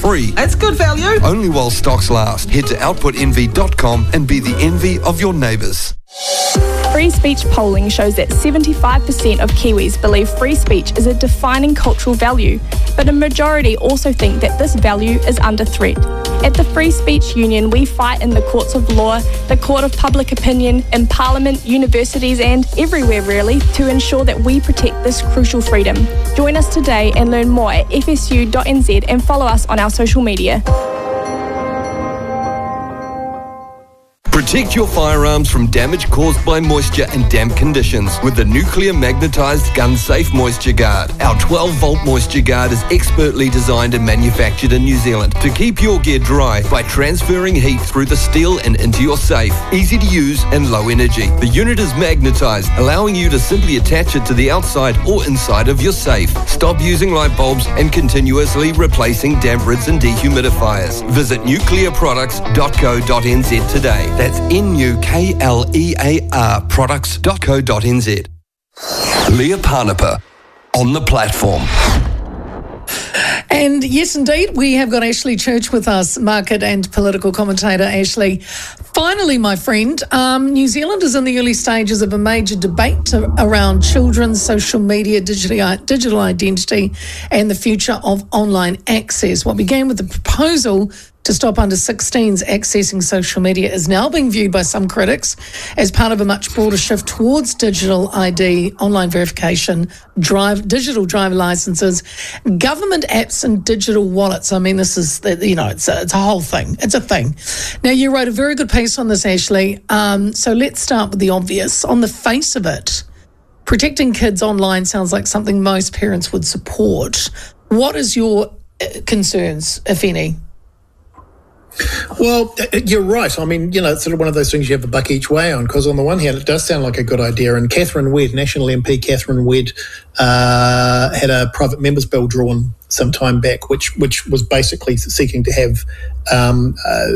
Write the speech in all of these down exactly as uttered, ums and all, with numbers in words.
free. That's good value. Only while stocks last. Head to output envy dot com and be the envy of your neighbours. Free speech polling shows that seventy-five percent of Kiwis believe free speech is a defining cultural value, but a majority also think that this value is under threat. At the Free Speech Union, we fight in the courts of law, the court of public opinion, in Parliament, universities and everywhere really to ensure that we protect this crucial freedom. Join us today and learn more at f s u dot n z and follow us on our social media. Protect your firearms from damage caused by moisture and damp conditions with the Nuclear Magnetised Gun Safe Moisture Guard. Our twelve volt Moisture Guard is expertly designed and manufactured in New Zealand to keep your gear dry by transferring heat through the steel and into your safe. Easy to use and low energy. The unit is magnetised, allowing you to simply attach it to the outside or inside of your safe. Stop using light bulbs and continuously replacing damp rids and dehumidifiers. Visit nuclear products dot co dot n z today. That's N U K L E A R products dot co dot n z. Leah Parnapa on the platform. And yes, indeed, we have got Ashley Church with us, market and political commentator. Ashley, finally, my friend, um, New Zealand is in the early stages of a major debate around children's social media, digital, digital identity and the future of online access. What began with the proposal to stop under sixteens accessing social media is now being viewed by some critics as part of a much broader shift towards digital I D, online verification, drive, digital driver licenses, government apps and digital wallets. I mean, this is, you know, it's a, it's a whole thing. It's a thing. Now, you wrote a very good piece on this, Ashley. Um, so let's start with the obvious. On the face of it, protecting kids online sounds like something most parents would support. What is your concerns, if any? Well, you're right. I mean, you know, it's sort of one of those things you have a buck each way on, because on the one hand, it does sound like a good idea. And Catherine Wedd, National M P Catherine Wedd, uh, had a private members bill drawn some time back, which which was basically seeking to have um,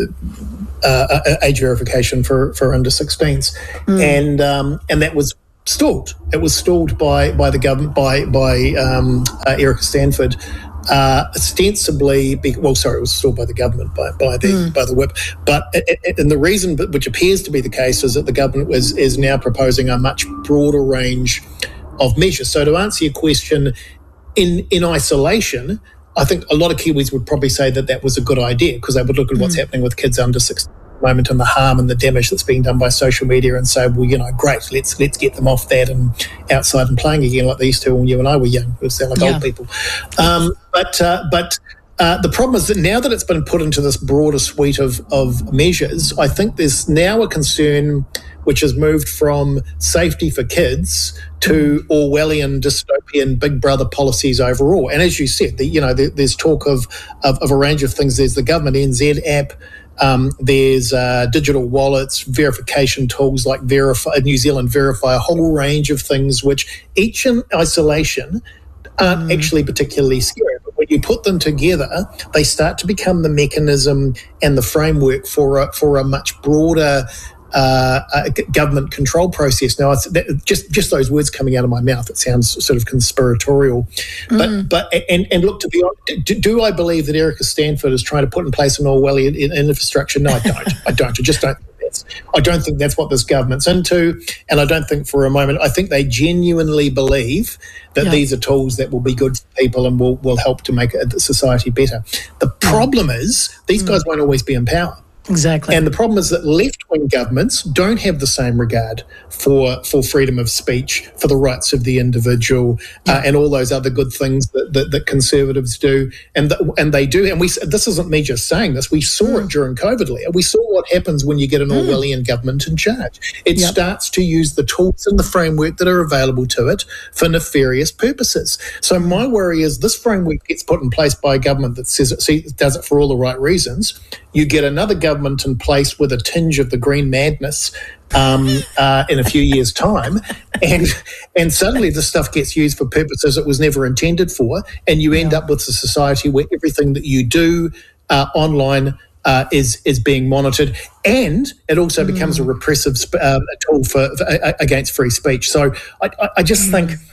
uh, uh, age verification for, for under sixteens. Mm. And um, and that was stalled. It was stalled by, by the government, by, by um, uh, Erica Stanford, Uh, ostensibly, be, well, sorry, it was stalled by the government, by, by the mm. by the whip. But it, it, and the reason, which appears to be the case, is that the government was is now proposing a much broader range of measures. So to answer your question, in in isolation, I think a lot of Kiwis would probably say that that was a good idea, because they would look at mm. what's happening with kids under sixteen at the moment and the harm and the damage that's being done by social media and say, well, you know, great, let's let's get them off that and outside and playing again like they used to when you and I were young. We sound like yeah. old people. Um, but uh, but uh, the problem is that now that it's been put into this broader suite of, of measures, I think there's now a concern which has moved from safety for kids to Orwellian dystopian Big Brother policies overall. And as you said, the, you know, there, there's talk of, of of a range of things. There's the government N Z app. Um, there's uh, digital wallets, verification tools like Verify, New Zealand Verify, a whole range of things which each in isolation aren't mm. actually particularly scary. But when you put them together, they start to become the mechanism and the framework for a, for a much broader uh, uh, government control process. Now, it's that, just just those words coming out of my mouth, it sounds sort of conspiratorial. Mm. But but and, and look, to be honest, do, do I believe that Erica Stanford is trying to put in place an Orwellian infrastructure? No, I don't. I don't. I just don't. I don't think that's what this government's into, and I don't think for a moment, I think they genuinely believe that yeah. these are tools that will be good for people and will, will help to make society better. The problem yeah. is these mm. guys won't always be in power. Exactly. And the problem is that left-wing governments don't have the same regard for for freedom of speech, for the rights of the individual, yeah. uh, and all those other good things that, that, that conservatives do. And the, and they do. And we this isn't me just saying this. We saw mm. it during COVID, Leah. We saw what happens when you get an mm. Orwellian government in charge. It yep. starts to use the tools and the framework that are available to it for nefarious purposes. So my worry is this framework gets put in place by a government that says it, see, does it for all the right reasons. You get another government in place with a tinge of the green madness um, uh, in a few years' time, and and suddenly this stuff gets used for purposes it was never intended for, and you end yeah. up with a society where everything that you do uh, online uh, is is being monitored, and it also mm. becomes a repressive um, tool for, for uh, against free speech. So I, I just mm. think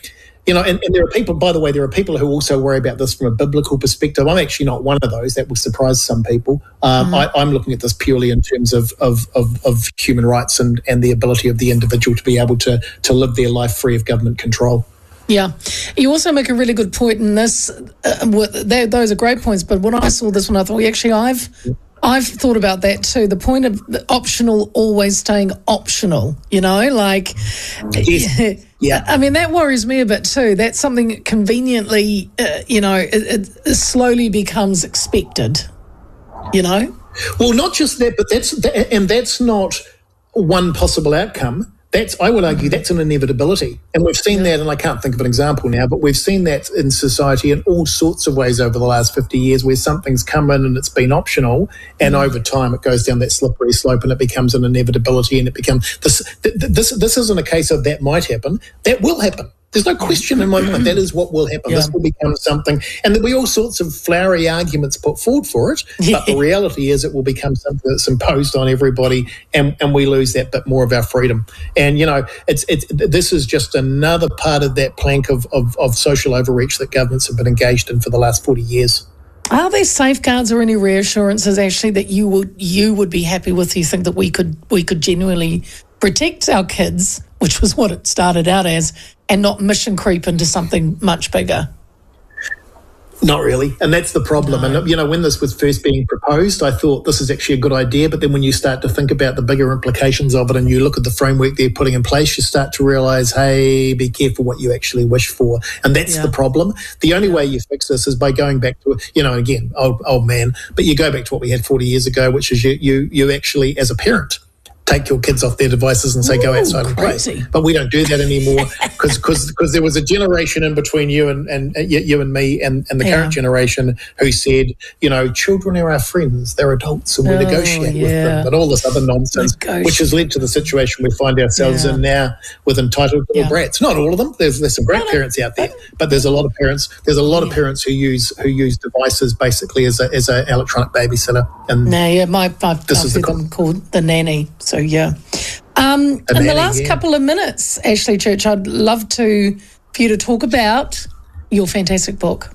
You know, and, and there are people, by the way, there are people who also worry about this from a biblical perspective. I'm actually not one of those. That will surprise some people. Um, mm. I, I'm looking at this purely in terms of of, of, of human rights and, and the ability of the individual to be able to, to live their life free of government control. Yeah. You also make a really good point in this. Uh, they, those are great points, but when I saw this one, I thought, well, actually, I've... I've thought about that too. The point of the optional always staying optional, you know, like, yes. yeah. I mean, that worries me a bit too. That's something that conveniently, uh, you know, it, it slowly becomes expected, you know? Well, not just that, but that's, that, and that's not one possible outcome. That's, I would argue, that's an inevitability. And we've seen yeah. that, and I can't think of an example now, but we've seen that in society in all sorts of ways over the last fifty years where something's come in and it's been optional, and mm. over time it goes down that slippery slope and it becomes an inevitability, and it becomes, this, this, this isn't a case of that might happen, that will happen. There's no question in my mind. That is what will happen. Yeah. This will become something. And there'll be all sorts of flowery arguments put forward for it. Yeah. But the reality is it will become something that's imposed on everybody, and, and we lose that bit more of our freedom. And, you know, it's it's this is just another part of that plank of, of, of social overreach that governments have been engaged in for the last forty years. Are there safeguards or any reassurances, actually, that you would you would be happy with? You think that we could we could genuinely protect our kids, which was what it started out as, and not mission creep into something much bigger? Not really. And that's the problem. No. And, you know, when this was first being proposed, I thought this is actually a good idea. But then when you start to think about the bigger implications of it and you look at the framework they're putting in place, you start to realise, hey, be careful what you actually wish for. And that's yeah. the problem. The only yeah. way you fix this is by going back to, you know, again, old, old man, but you go back to what we had forty years ago, which is you, you, you actually, as a parent, take your kids off their devices and say, Ooh, go outside and play. But we don't do that anymore because because there was a generation in between you and, and uh, you and me and, and the yeah. current generation who said, you know, children are our friends, they're adults and we oh, negotiate yeah. with them, and all this other nonsense, which has led to the situation we find ourselves yeah. in now with entitled little yeah. brats. Not all of them. There's there's some great parents out there, but there's a lot of parents. There's a lot yeah. of parents who use who use devices basically as a as an electronic babysitter. And no, yeah, my, my this I've is the them called the nanny. So yeah. Um, in nanny, the last yeah. couple of minutes, Ashley Church, I'd love to for you to talk about your fantastic book.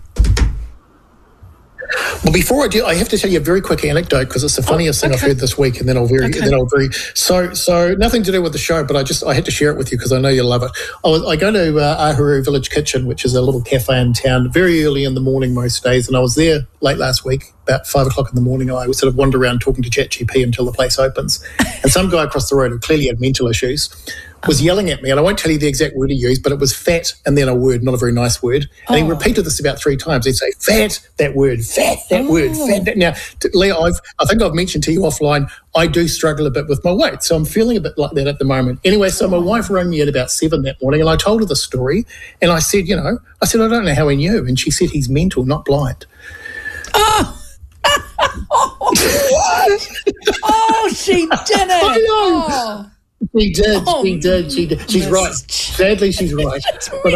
Well, before I do, I have to tell you a very quick anecdote because it's the funniest oh, okay. thing I've heard this week, and then I'll very, okay. then I'll very. So, so nothing to do with the show, but I just I had to share it with you because I know you love it. I, was, I go to uh, Ahuru Village Kitchen, which is a little cafe in town, very early in the morning most days, and I was there late last week, about five o'clock in the morning. I would sort of wander around talking to ChatGPT until the place opens, and some guy across the road who clearly had mental issues was yelling at me, and I won't tell you the exact word he used, but it was fat and then a word, not a very nice word. And oh. he repeated this about three times. He'd say, fat, that word, fat, that oh. word, fat. That. Now, Leah, I've, I think I've mentioned to you offline, I do struggle a bit with my weight, so I'm feeling a bit like that at the moment. Anyway, so my wife rang me at about seven that morning, and I told her the story, and I said, you know, I said, I don't know how he knew. And she said, he's mental, not blind. Oh! oh, what? Oh, she did it. I know. Oh. She did, oh, she did, she did. She's right. Sadly, she's right. But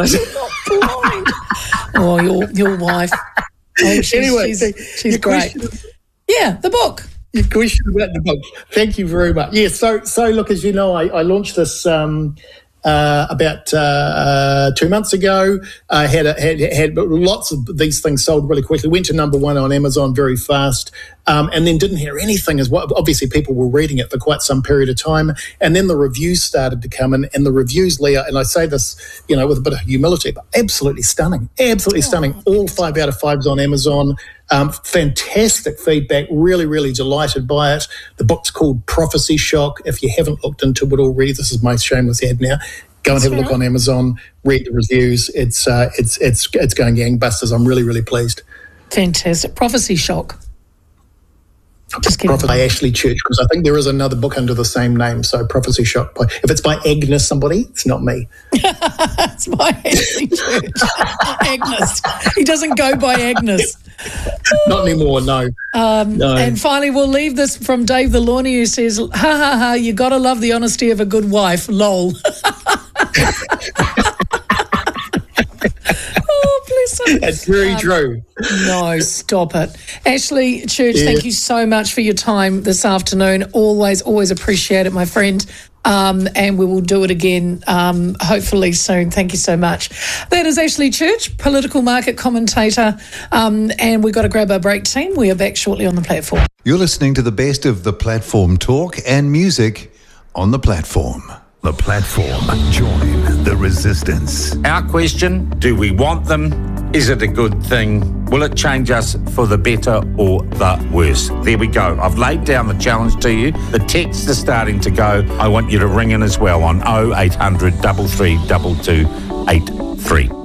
I oh, your your wife. Oh, she's, anyway, she's, so she's great. Question, yeah, the book. Your question about the book. Thank you very much. Yeah, so, so look, as you know, I, I launched this um, uh, about uh, two months ago. I had, a, had had lots of these things sold really quickly. Went to number one on Amazon very fast. Um, and then didn't hear anything as well. Obviously, people were reading it for quite some period of time. And then the reviews started to come in. And the reviews, Leah, and I say this, you know, with a bit of humility, but absolutely stunning. Absolutely oh, stunning. All five out of fives on Amazon. Um, fantastic feedback. Really, really delighted by it. The book's called Prophecy Shock. If you haven't looked into it already, this is my shameless ad now. Go and have a look on Amazon. Read the reviews. It's uh, it's it's it's going gangbusters. I'm really, really pleased. Fantastic. Prophecy Shock. Just Prophet by Ashley Church, because I think there is another book under the same name. So Prophecy Shock. By, if it's by Agnes somebody, it's not me. It's by Ashley Church. Agnes. He doesn't go by Agnes. Not anymore, no. Um, no. And finally, we'll leave this from Dave the Lawny, who says, ha ha ha, you got to love the honesty of a good wife, lol. That's very um, true. No, stop it. Ashley Church, yeah. Thank you so much for your time this afternoon. Always, always appreciate it, my friend. Um, and we will do it again, um, hopefully soon. Thank you so much. That is Ashley Church, political market commentator. Um, and we've got to grab our break, team. We are back shortly on the platform. You're listening to the best of the platform talk and music on the platform. The platform. Join the resistance. Our question, do we want them? Is it a good thing? Will it change us for the better or the worse? There we go. I've laid down the challenge to you. The texts are starting to go. I want you to ring in as well on oh eight hundred, three three two two eight three.